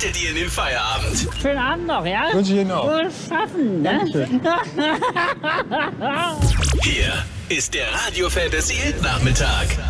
gleitet ihr in den Feierabend. Schönen Abend noch, ja? Wünsche ich Ihnen auch. Wohl schaffen, ne? Hier ist der Radio Fantasy Nachmittag.